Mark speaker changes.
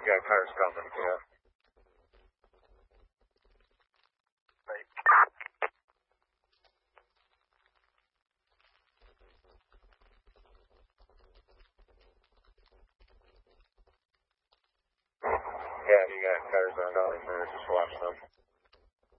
Speaker 1: Yeah, cars coming, yeah. Yeah, you got cars on down there, just watch them.